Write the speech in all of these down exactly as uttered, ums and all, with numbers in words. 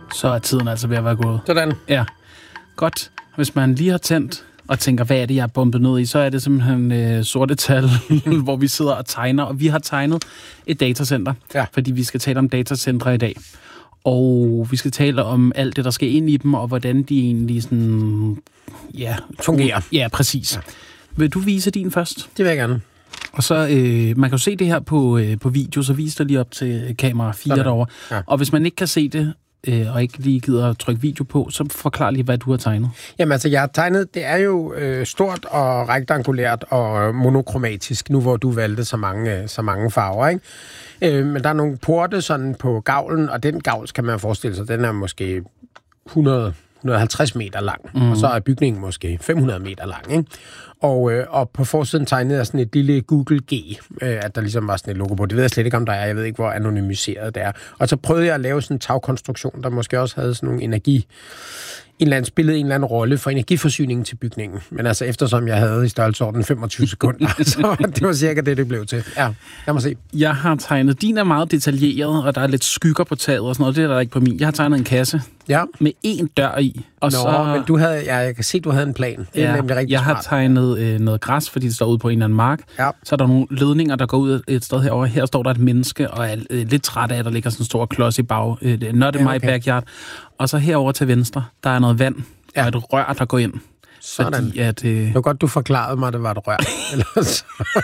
Så er tiden altså ved at være gået. Sådan. Ja, godt. Hvis man lige har tændt og tænker, hvad er det, jeg er bumpet ned i, så er det simpelthen øh, sorte tal, hvor vi sidder og tegner. Og vi har tegnet et datacenter, ja. fordi vi skal tale om datacentre i dag. Og vi skal tale om alt det, der skal ind i dem, og hvordan de egentlig sådan, ja, fungerer. Ja, præcis. Ja. Vil du vise din først? Det vil jeg gerne. Og så, øh, man kan jo se det her på, øh, på video, så vis dig lige op til kamera fire sådan. Derovre. Ja. Og hvis man ikke kan se det, øh, og ikke lige gider at trykke video på, så forklar lige, hvad du har tegnet. Jamen altså, jeg har tegnet, det er jo øh, stort og rektangulært og monokromatisk, nu hvor du valgte så mange, så mange farver, ikke? Øh, men der er nogle porte sådan på gavlen, og den gavl, kan man forestille sig, den er måske hundrede til hundrede og halvtreds meter lang, mm. og så er bygningen måske fem hundrede meter lang, ikke? Og, øh, og på forsiden tegnede jeg sådan et lille Google G, øh, at der ligesom var sådan et logo på. Det ved jeg slet ikke, om der er. Jeg ved ikke, hvor anonymiseret det er. Og så prøvede jeg at lave sådan en tagkonstruktion, der måske også havde sådan nogle energi... en eller anden, spillede en eller anden rolle for energiforsyningen til bygningen. Men altså, eftersom jeg havde i størrelsesorden femogtyve sekunder, så det var cirka det, det blev til. Ja, lad mig se. Jeg har tegnet, din er meget detaljeret, og der er lidt skygger på taget og sådan noget. Det er der ikke på min. Jeg har tegnet en kasse ja. med én dør i. Og Nå, så, men du havde, ja, jeg kan se, du havde en plan. Det er ja, nemlig rigtig jeg smart. har tegnet øh, noget græs, fordi det står ude på en eller anden mark. Ja. Så er der nogle ledninger, der går ud et sted herover. Her står der et menneske, og er øh, lidt træt af, at der ligger sådan en stor klods i bag. Øh, not in ja, okay. my backyard. Og så herover til venstre, der er noget vand. Ja. Og et rør, der går ind. Sådan. Fordi at, øh... det var godt, du forklarede mig, at det var et rør. Ellers...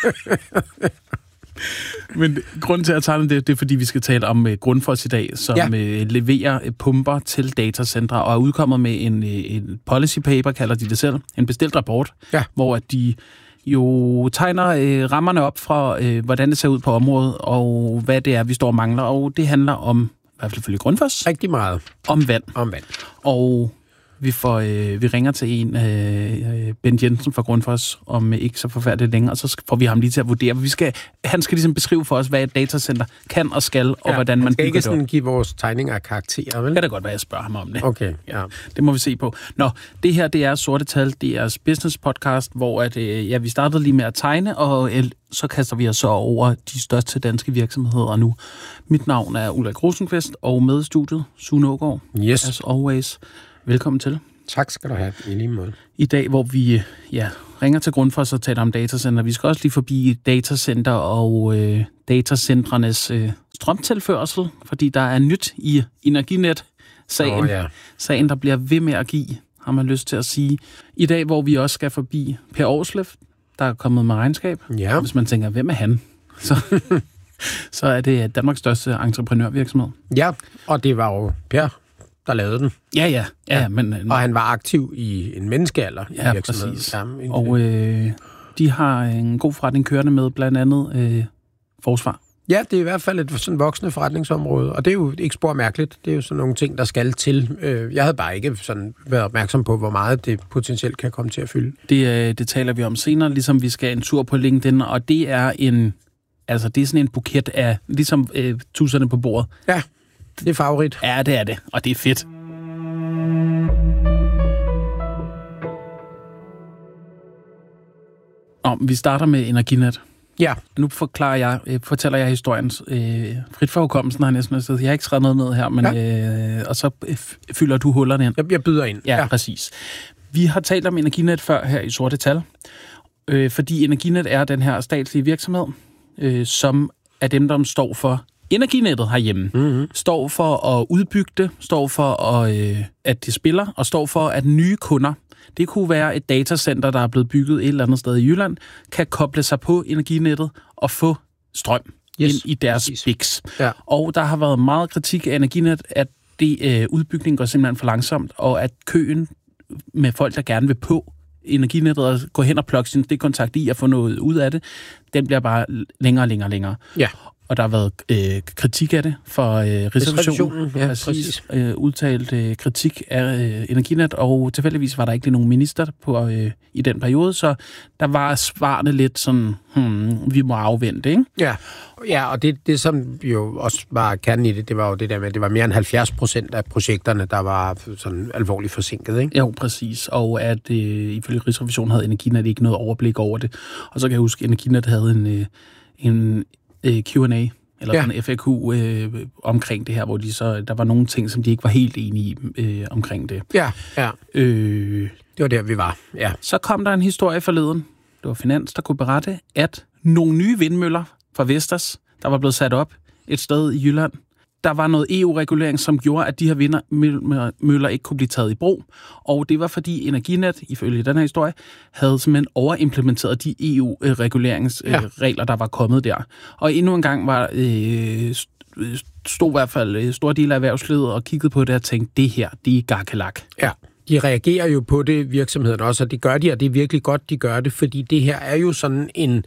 Men grunden til at tegne det, det er, fordi vi skal tale om uh, Grundfos i dag, som ja. uh, leverer uh, pumper til datacentre, og er udkommet med en, uh, en policy paper, kalder de det selv, en bestilt rapport, ja. hvor at de jo tegner uh, rammerne op fra, uh, hvordan det ser ud på området, og hvad det er, vi står og mangler. Og det handler om, i hvert fald selvfølgelig Grundfos. Rigtig meget. Om vand. Om vand. Og... Vi, får, øh, vi ringer til en, øh, Bent Jensen fra Grundfos, om øh, ikke så forfærdeligt længe, og så får vi ham lige til at vurdere. Vi skal, han skal ligesom beskrive for os, hvad et datacenter kan og skal, og ja, hvordan man bygger det. Han skal ikke sådan give vores tegninger af karakterer, vel? Kan det godt være, jeg spørger ham om det. Okay, ja. Det må vi se på. Nå, det her, det er Sorte Tal, det er business podcast, hvor at, øh, ja, vi startede lige med at tegne, og øh, så kaster vi os så over de største danske virksomheder nu. Mit navn er Ulrik Rosenqvist, og med i studiet, Sune Aagaard. Yes. As always. Velkommen til. Tak skal du have, i lige måde. I dag, hvor vi ja, ringer til Grundfos og taler om datacenter. Vi skal også lige forbi datacenter og øh, datacentrenes øh, strømtilførsel, fordi der er nyt i Energinet-sagen. Oh, ja. Sagen, der bliver ved med at give, har man lyst til at sige. I dag, hvor vi også skal forbi Per Aarsleff, der er kommet med regnskab. Ja. Hvis man tænker, hvem er han? Så, så er det Danmarks største entreprenørvirksomhed. Ja, og det var jo Per, der lavede den. Ja, ja. ja, ja. Men, og han var aktiv i en menneskealder ja, i virksomheden. Præcis. Ja, præcis. Og øh, de har en god forretning kørende med blandt andet øh, forsvar. Ja, det er i hvert fald et sådan voksende forretningsområde, og det er jo ikke spor mærkeligt. Det er jo sådan nogle ting, der skal til. Jeg havde bare ikke sådan været opmærksom på, hvor meget det potentielt kan komme til at fylde. Det, øh, det taler vi om senere, ligesom vi skal en tur på LinkedIn, og det er en, altså det er sådan en buket af, ligesom øh, tusserne på bordet. Ja. Det er favorit. Ja, det er det, og det er fedt. Nå, vi starter med Energinet. Ja. Nu forklarer jeg, øh, fortæller jeg historien øh, frit for hukommelsen, har næsten jeg har ikke skrevet noget ned her, men ja. øh, og så øh, fylder du hullerne ind. Jeg, jeg byder ind. Ja, ja, præcis. Vi har talt om Energinet før her i Sorte Tal, øh, fordi Energinet er den her statslige virksomhed, øh, som er dem, der står for Energinettet herhjemme. Mm-hmm. Står for at udbygge det, står for, at, øh, at det spiller, og står for, at nye kunder, det kunne være et datacenter, der er blevet bygget et eller andet sted i Jylland, kan koble sig på Energinettet og få strøm yes. ind i deres biks. Ja. Og der har været meget kritik af Energinet, at det øh, udbygning går simpelthen for langsomt, og at køen med folk, der gerne vil på Energinettet og gå hen og plukke sin stikkontakt i og få noget ud af det, den bliver bare længere og længere og længere. Ja. Og der har været øh, kritik af det for øh, Rigsrevisionen. Ja, præcis. præcis. Øh, udtalt øh, kritik af øh, Energinet, og tilfældigvis var der ikke nogen minister på, øh, i den periode, så der var svarene lidt sådan, hmm, vi må afvente, ikke? Ja, ja og det, det som jo også var kernen i det, det var jo det der med, at det var mere end halvfjerds procent af projekterne, der var sådan alvorligt forsinket, ikke? Jo, præcis. Og at øh, ifølge Rigsrevisionen havde Energinet ikke noget overblik over det. Og så kan jeg huske, at Energinet havde en, øh, en Q and A eller ja. sådan en F A Q øh, omkring det her, hvor de så, der var nogle ting, som de ikke var helt enige i øh, omkring det. Ja, ja. Øh, det var der, vi var. Ja. Så kom der en historie forleden, det var Finans, der kunne berette, at nogle nye vindmøller fra Vestas, der var blevet sat op et sted i Jylland, der var noget E U-regulering, som gjorde, at de her vindmøller ikke kunne blive taget i brug. Og det var, fordi Energinet, ifølge den her historie, havde simpelthen overimplementeret de E U-reguleringsregler, ja. der var kommet der. Og endnu en gang var, øh, stod i hvert fald store dele af erhvervslivet og kiggede på det og tænkte, det her, det er gakkelak. Ja. De reagerer jo på det, virksomheden også, og det gør de, og det er virkelig godt, de gør det, fordi det her er jo sådan en,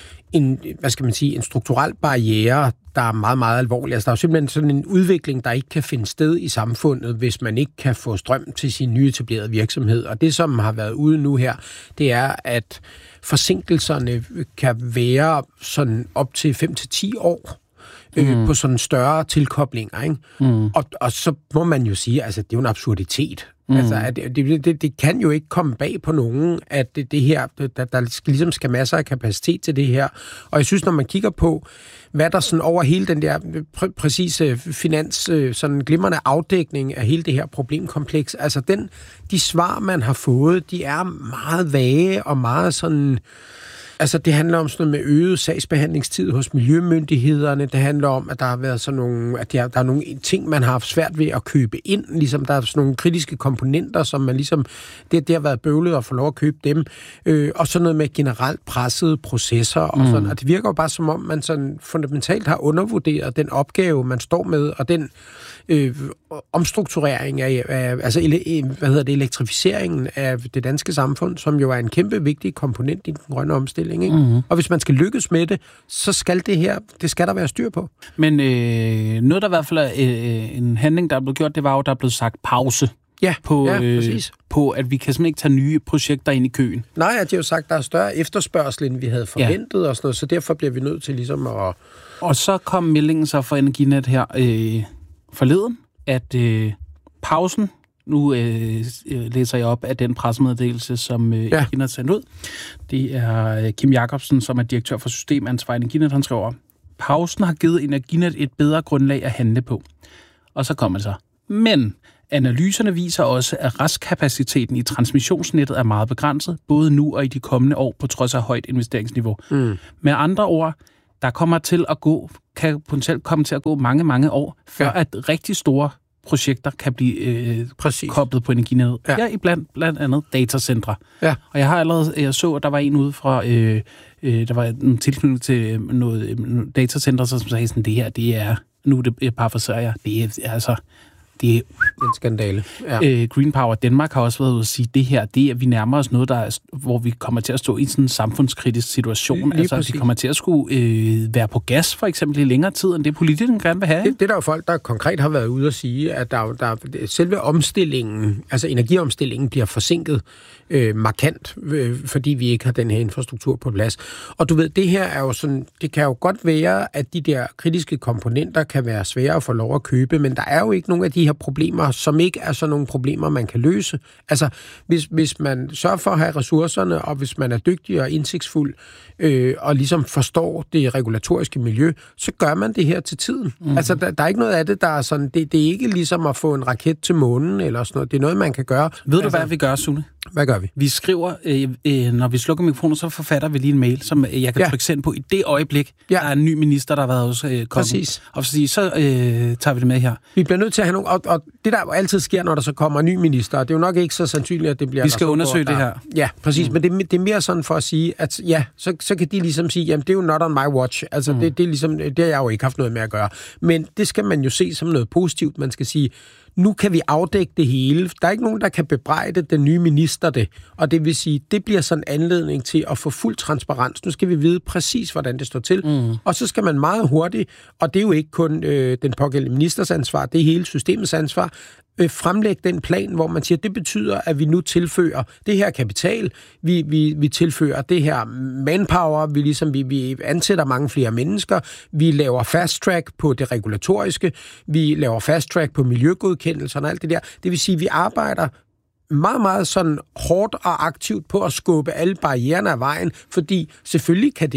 en hvad skal man sige, en strukturel barriere, der er meget, meget alvorlig. Altså, der er jo simpelthen sådan en udvikling, der ikke kan finde sted i samfundet, hvis man ikke kan få strøm til sin nyetablerede virksomhed. Og det, som har været ude nu her, det er, at forsinkelserne kan være sådan op til fem til ti år. Øh, mm. på sådan større tilkoblinger, ikke? Mm. Og, og så må man jo sige, altså, det er jo en absurditet. Mm. Altså, at det, det, det kan jo ikke komme bag på nogen, at det, det her, der, der skal, ligesom skal masser af kapacitet til det her. Og jeg synes, når man kigger på, hvad der sådan over hele den der pr- præcise finans, sådan glimrende afdækning af hele det her problemkompleks, altså den, de svar, man har fået, de er meget vage og meget sådan... Altså, det handler om sådan noget med øget sagsbehandlingstid hos miljømyndighederne. Det handler om, at der har været sådan nogle, at der, der er nogle ting, man har haft svært ved at købe ind. Ligesom der er sådan nogle kritiske komponenter, som man ligesom, det, det har været bøvlet at få lov at købe dem. Øh, og sådan noget med generelt pressede processer og sådan. Mm. Og det virker jo bare som om, man sådan fundamentalt har undervurderet den opgave, man står med, og den øh, omstrukturering af, af altså, ele, hvad hedder det, elektrificeringen af det danske samfund, som jo er en kæmpe vigtig komponent i den grønne omstilling. Mm-hmm. Og hvis man skal lykkes med det, så skal det her, det skal der være styr på. Men øh, noget, der i hvert fald er øh, en handling, der er blevet gjort, det var jo, der er blevet sagt pause. Ja, på, ja øh, præcis. På, at vi kan simpelthen ikke tage nye projekter ind i køen. Nej, at de har jo sagt, at der er større efterspørgsel, end vi havde forventet, ja. Og sådan noget, så derfor bliver vi nødt til ligesom at... Og så kom meldingen så fra Energinet her øh, forleden, at øh, pausen, nu øh, læser jeg op af den pressemeddelelse, som øh, ja. Energinet har sendt ud. Det er øh, Kim Jacobsen, som er direktør for systemansvar i Energinet, han skriver, pausen har givet Energinet et bedre grundlag at handle på. Og så kommer det så. Men analyserne viser også, at restkapaciteten i transmissionsnettet er meget begrænset, både nu og i de kommende år, på trods af højt investeringsniveau. Mm. Med andre ord, der kommer til at gå, kan potentielt komme til at gå mange, mange år, før ja. At rigtig store projekter kan blive øh, koblet på Energinet. Ja. Ja, iblandt blandt andet datacentre. Ja. Og jeg har allerede, jeg så, at der var en ude fra, øh, øh, der var en tilknytning til noget øh, datacenter, som sagde sådan, det her, det er, nu er det bare for serier, det er altså, det er en skandale. Ja. Øh, Green Power Danmark har også været ude at sige, det her, det er, vi nærmer os noget, der er, hvor vi kommer til at stå i sådan en samfundskritisk situation. Lige, lige altså, præcis. Vi kommer til at skulle øh, være på gas, for eksempel, i længere tid, end det politikerne gerne vil have. Det, det er der jo folk, der konkret har været ude at sige, at der, der, selve omstillingen, altså energiomstillingen, bliver forsinket øh, markant, øh, fordi vi ikke har den her infrastruktur på plads. Og du ved, det her er jo sådan, det kan jo godt være, at de der kritiske komponenter kan være svære at få lov at købe, men der er jo ikke nogen af de her problemer, som ikke er sådan nogle problemer, man kan løse. Altså, hvis, hvis man sørger for at have ressourcerne, og hvis man er dygtig og indsigtsfuld, øh, og ligesom forstår det regulatoriske miljø, så gør man det her til tiden. Mm. Altså, der, der er ikke noget af det, der er sådan, det, det er ikke ligesom at få en raket til månen, eller sådan noget. Det er noget, man kan gøre. Ved du, altså, hvad vi gør, Sune? Hvad gør vi? Vi skriver, øh, øh, når vi slukker mikrofonen, så forfatter vi lige en mail, som jeg kan ja. trykke send på i det øjeblik, ja. Der er en ny minister, der har været hos øh, kongen. Og så, så øh, tager vi det med her. Vi bliver nødt til at have nogle... Og, og det, der jo altid sker, når der så kommer en ny minister, det er jo nok ikke så sandsynligt, at det bliver... Vi skal undersøge der, det her. Ja, præcis. Mm. Men det, det er mere sådan for at sige, at ja, så, så kan de ligesom sige, jamen det er jo not on my watch. Altså, mm. det, det er ligesom... Det har jeg jo ikke haft noget med at gøre. Men det skal man jo se som noget positivt. Man skal sige, nu kan vi afdække det hele. Der er ikke nogen, der kan bebrejde den nye minister det. Og det vil sige, det bliver sådan en anledning til at få fuld transparens. Nu skal vi vide præcis, hvordan det står til. Mm. Og så skal man meget hurtigt, og det er jo ikke kun øh, den pågældende ministers ansvar, det er hele systemets ansvar, øh, fremlægge den plan, hvor man siger, det betyder, at vi nu tilfører det her kapital, vi, vi, vi tilfører det her manpower, vi, ligesom, vi, vi ansætter mange flere mennesker, vi laver fast track på det regulatoriske, vi laver fast track på miljøgodkendelserne og alt det der. Det vil sige, at vi arbejder meget, meget sådan hårdt og aktivt på at skubbe alle barriererne af vejen, fordi selvfølgelig kan det ikke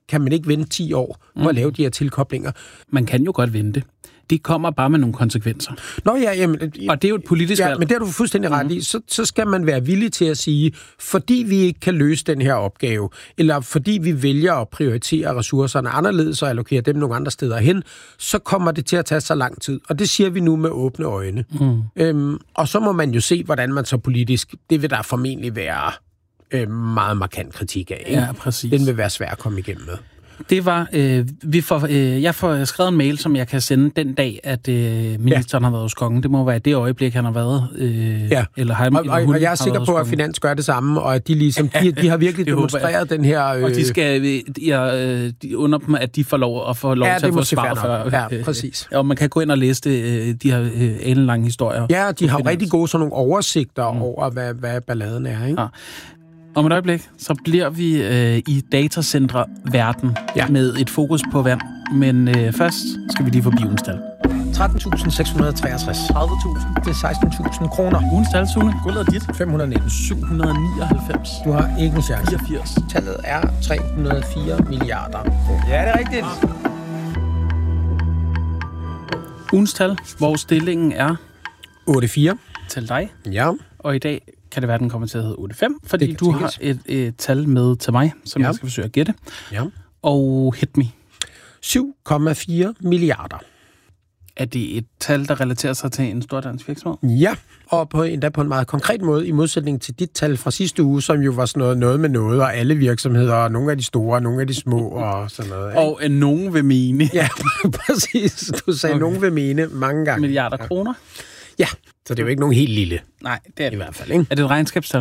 kan man ikke vente ti år på mm. at lave de her tilkoblinger? Man kan jo godt vente. Det kommer bare med nogle konsekvenser. Nå ja, jamen, og det er jo et politisk ja, valg. men det er du fuldstændig ret i. Så, så skal man være villig til at sige, fordi vi ikke kan løse den her opgave, eller fordi vi vælger at prioritere ressourcerne anderledes og allokere dem nogle andre steder hen, så kommer det til at tage så lang tid. Og det siger vi nu med åbne øjne. Mm. Øhm, og så må man jo se, hvordan man så politisk, det vil der formentlig være øh, meget markant kritik af. Ikke? Ja, præcis. Den vil være svær at komme igennem med. Det var, øh, vi får, øh, jeg får skrevet en mail, som jeg kan sende den dag, at øh, ministeren ja. har været hos kongen. Det må være det øjeblik, han har været. Øh, ja, eller han, og, og, og jeg er sikker på, at Finans gør det samme, og at de ligesom, de, de har virkelig demonstreret den her... Øh... Og de skal de, de under dem, at de får lov at få lov ja, til at få svar før. Ja, præcis. Og man kan gå ind og læse det, de her øh, alenlange historier. Ja, de har rigtig gode sådan nogle oversigter mm. over, hvad, hvad balladen er, ikke? Ja. Om et øjeblik, så bliver vi øh, i datacentre-verden ja. med et fokus på vand. Men øh, først skal vi lige forbi ugens tal. tretten tusind seks hundrede treogtres. tredive tusind. Det er seksten tusind kroner. Ugens tal, Sune. Guldet er dit. fem hundrede nitten. syv hundrede nioghalvfems. Du har ikke en chance. fireogfirs. Tallet er tre hundrede og fire milliarder. Ja, det er rigtigt. Ugens tal, hvor stillingen er... otte fire. Til dig. Ja. Og i dag kan det være, den kommer til at hedde otte fem, fordi du tænkes. har et, et tal med til mig, som ja. jeg skal forsøge at gætte. Ja. Og hit me. syv komma fire milliarder. Er det et tal, der relaterer sig til en stor dansk virksomhed? Ja, og på, endda på en meget konkret måde, i modsætning til dit tal fra sidste uge, som jo var sådan noget, noget med noget, og alle virksomheder, og nogle af de store, og nogle af de små, og sådan noget. Ikke? Og nogen vil mene. Ja, præcis. Du sagde, okay. nogen vil mene mange gange. Milliarder ja. kroner? Ja, så det er jo ikke nogen helt lille. Nej, det er det i hvert fald, ikke? Er det et regnskabstal?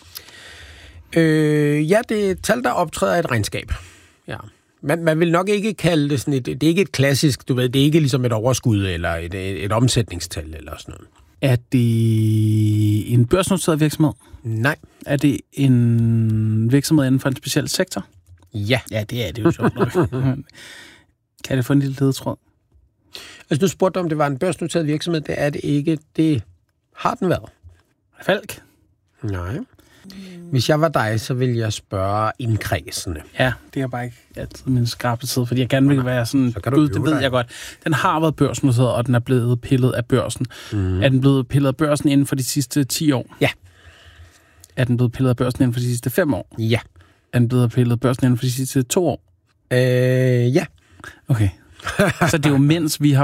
Øh, ja, det er et tal, der optræder i et regnskab. Ja. Man, man vil nok ikke kalde det sådan et... Det er ikke et klassisk, du ved, det er ikke ligesom et overskud eller et, et, et omsætningstal eller sådan noget. Er det en børsnoteret virksomhed? Nej. Er det en virksomhed inden for en speciel sektor? Ja. Ja, det er det jo sjovt nok. Kan det få en lille ledetråd? Altså, du spurgte om det var en børsnoteret virksomhed. Det er det ikke. Det har den været. Falk? Nej. Hvis jeg var dig, så ville jeg spørge indkredsende. Ja, det er bare ikke altid min skarpe tid, fordi jeg gerne vil være sådan... Så kan du gud, det ved dig. Jeg godt. Den har været børsnoteret, og den er blevet pillet af børsen. Mm. Er den blevet pillet af børsen inden for de sidste ti år? Ja. Er den blevet pillet af børsen inden for de sidste fem år? Ja. Er den blevet pillet af børsen inden for de sidste to år? Øh, ja. Okay. Så det er jo mens vi har